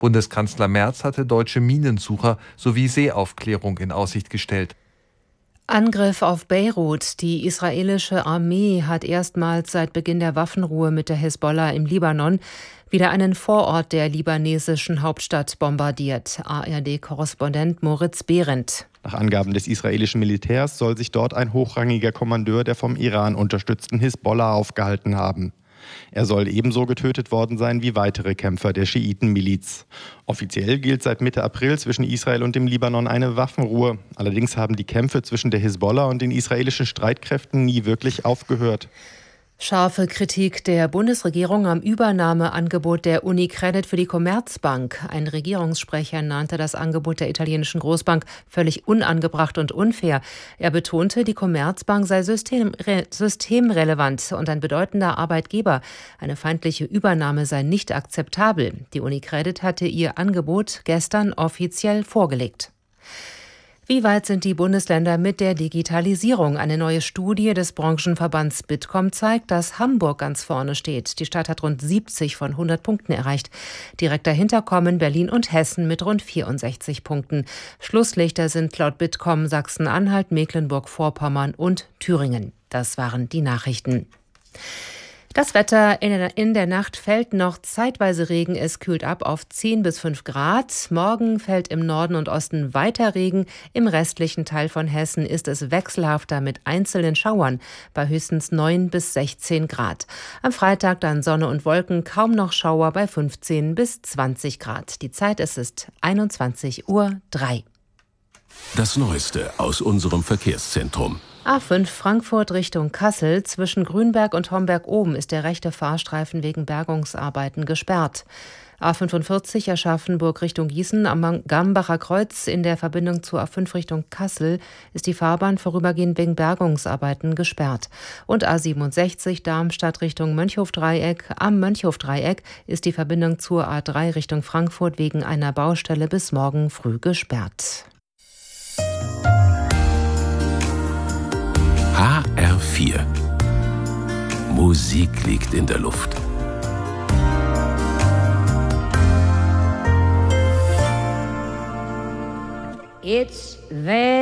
Bundeskanzler Merz hatte deutsche Minensucher sowie Seeaufklärung in Aussicht gestellt. Angriff auf Beirut. Die israelische Armee hat erstmals seit Beginn der Waffenruhe mit der Hisbollah im Libanon wieder einen Vorort der libanesischen Hauptstadt bombardiert. ARD-Korrespondent Moritz Behrendt. Nach Angaben des israelischen Militärs soll sich dort ein hochrangiger Kommandeur der vom Iran unterstützten Hisbollah aufgehalten haben. Er soll ebenso getötet worden sein wie weitere Kämpfer der Schiitenmiliz. Offiziell gilt seit Mitte April zwischen Israel und dem Libanon eine Waffenruhe. Allerdings haben die Kämpfe zwischen der Hisbollah und den israelischen Streitkräften nie wirklich aufgehört. Scharfe Kritik der Bundesregierung am Übernahmeangebot der Unicredit für die Commerzbank. Ein Regierungssprecher nannte das Angebot der italienischen Großbank völlig unangebracht und unfair. Er betonte, die Commerzbank sei systemrelevant und ein bedeutender Arbeitgeber. Eine feindliche Übernahme sei nicht akzeptabel. Die Unicredit hatte ihr Angebot gestern offiziell vorgelegt. Wie weit sind die Bundesländer mit der Digitalisierung? Eine neue Studie des Branchenverbands Bitkom zeigt, dass Hamburg ganz vorne steht. Die Stadt hat rund 70 von 100 Punkten erreicht. Direkt dahinter kommen Berlin und Hessen mit rund 64 Punkten. Schlusslichter sind laut Bitkom Sachsen-Anhalt, Mecklenburg-Vorpommern und Thüringen. Das waren die Nachrichten. Das Wetter: in der Nacht fällt noch zeitweise Regen, es kühlt ab auf 10 bis 5 Grad. Morgen fällt im Norden und Osten weiter Regen. Im restlichen Teil von Hessen ist es wechselhafter mit einzelnen Schauern bei höchstens 9 bis 16 Grad. Am Freitag dann Sonne und Wolken, kaum noch Schauer bei 15 bis 20 Grad. Die Zeit ist 21:03 Uhr. Das Neueste aus unserem Verkehrszentrum. A5 Frankfurt Richtung Kassel. Zwischen Grünberg und Homberg-Oben ist der rechte Fahrstreifen wegen Bergungsarbeiten gesperrt. A45 Aschaffenburg Richtung Gießen am Gambacher Kreuz in der Verbindung zur A5 Richtung Kassel ist die Fahrbahn vorübergehend wegen Bergungsarbeiten gesperrt. Und A67 Darmstadt Richtung Mönchhofdreieck. Am Mönchhofdreieck ist die Verbindung zur A3 Richtung Frankfurt wegen einer Baustelle bis morgen früh gesperrt. HR4. Musik liegt in der Luft. It's there.